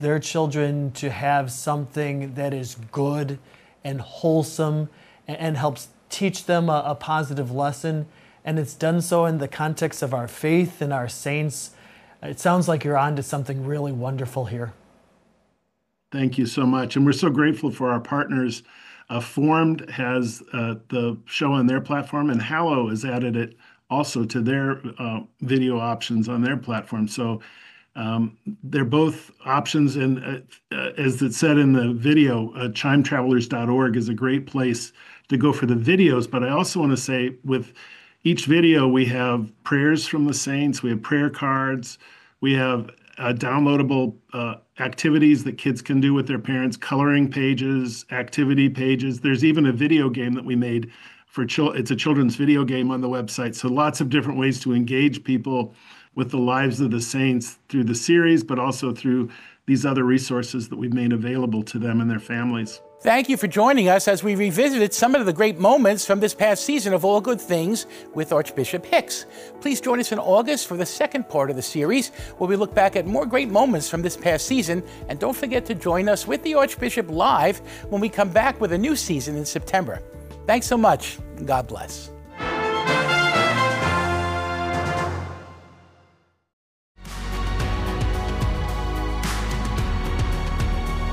their children to have something that is good and wholesome and helps teach them a positive lesson. And it's done so in the context of our faith and our saints. It sounds like you're on to something really wonderful here. Thank you so much. And we're so grateful for our partners. Formed has the show on their platform, and Hallow has added it also to their video options on their platform. So they're both options. And as it said in the video, chimetravelers.org is a great place to go for the videos. But I also want to say with each video, we have prayers from the saints, we have prayer cards, we have downloadable activities that kids can do with their parents, coloring pages, activity pages. There's even a video game that we made for it's a children's video game on the website. So lots of different ways to engage people with the lives of the saints through the series, but also through these other resources that we've made available to them and their families. Thank you for joining us as we revisited some of the great moments from this past season of All Good Things with Archbishop Hicks. Please join us in August for the second part of the series, where we look back at more great moments from this past season. And don't forget to join us with the Archbishop live when we come back with a new season in September. Thanks so much, and God bless.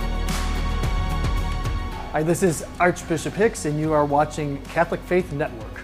Hi, this is Archbishop Hicks, and you are watching Catholic Faith Network.